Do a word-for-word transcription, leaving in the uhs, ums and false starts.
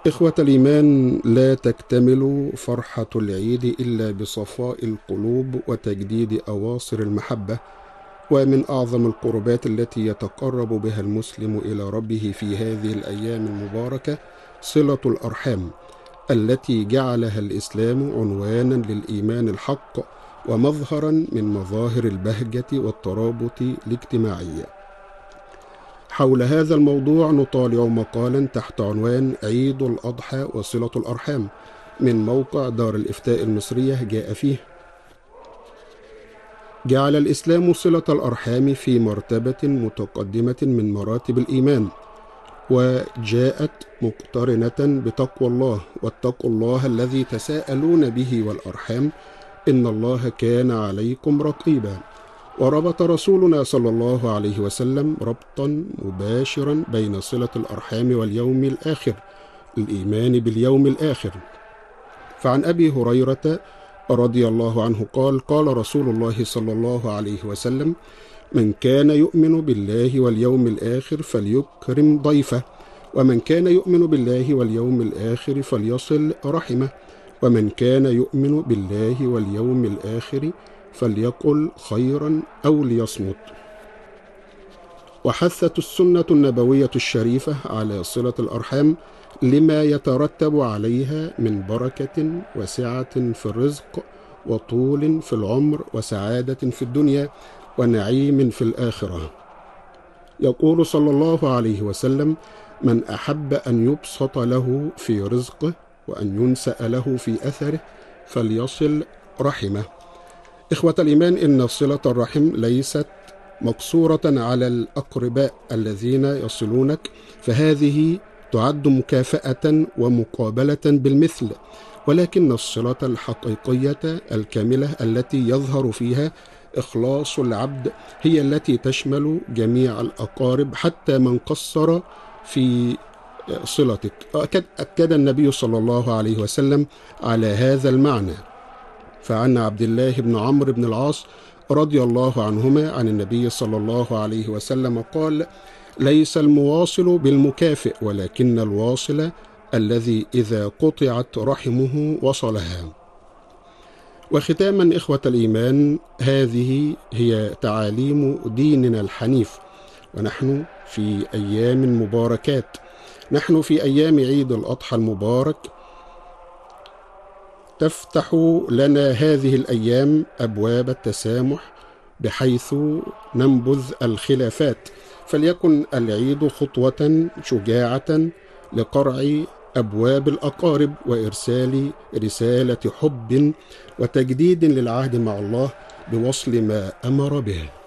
إخوة الإيمان، لا تكتمل فرحة العيد إلا بصفاء القلوب وتجديد أواصر المحبة. ومن أعظم القربات التي يتقرب بها المسلم إلى ربه في هذه الأيام المباركة صلة الأرحام، التي جعلها الإسلام عنوانا للإيمان الحق ومظهرا من مظاهر البهجة والترابط الاجتماعي. حول هذا الموضوع نطالع مقالا تحت عنوان عيد الأضحى وصلة الأرحام من موقع دار الإفتاء المصرية. جاء فيه: جعل الإسلام صلة الأرحام في مرتبة متقدمة من مراتب الإيمان، وجاءت مقترنة بتقوى الله، واتقوا الله الذي تساءلون به والأرحام إن الله كان عليكم رقيبا. وربط رسولنا صلى الله عليه وسلم ربطا مباشرا بين صلة الأرحام واليوم الآخر، الإيمان باليوم الآخر. فعن أبي هريرة رضي الله عنه قال: قال رسول الله صلى الله عليه وسلم: من كان يؤمن بالله واليوم الآخر فليكرم ضيفه، ومن كان يؤمن بالله واليوم الآخر فليصل رحمه، ومن كان يؤمن بالله واليوم الآخر فليقل خيرا أو ليصمت. وحثت السنة النبوية الشريفة على صلة الأرحام لما يترتب عليها من بركة وسعة في الرزق، وطول في العمر، وسعادة في الدنيا، ونعيم في الآخرة. يقول صلى الله عليه وسلم: من أحب أن يبسط له في رزقه وأن ينسأ له في أثره فليصل رحمه. إخوة الإيمان، إن صلة الرحم ليست مقصورة على الأقرباء الذين يصلونك، فهذه تعد مكافأة ومقابلة بالمثل، ولكن الصلة الحقيقية الكاملة التي يظهر فيها إخلاص العبد هي التي تشمل جميع الأقارب حتى من قصر في صلتك. أكد النبي صلى الله عليه وسلم على هذا المعنى. فعن عبد الله بن عمرو بن العاص رضي الله عنهما عن النبي صلى الله عليه وسلم قال: ليس المواصل بالمكافئ، ولكن الواصل الذي إذا قطعت رحمه وصلها. وختاما إخوة الإيمان، هذه هي تعاليم ديننا الحنيف، ونحن في أيام مباركات، نحن في أيام عيد الأضحى المبارك. تفتح لنا هذه الأيام أبواب التسامح بحيث ننبذ الخلافات، فليكن العيد خطوة شجاعة لقرع أبواب الأقارب وإرسال رسالة حب وتجديد للعهد مع الله بوصل ما أمر به.